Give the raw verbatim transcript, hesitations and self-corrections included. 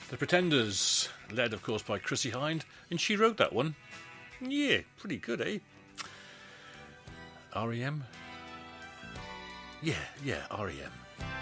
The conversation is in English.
The Pretenders, led, of course, by Chrissie Hynde, and she wrote that one. Yeah, pretty good, eh? R E M? Yeah, yeah, R E M.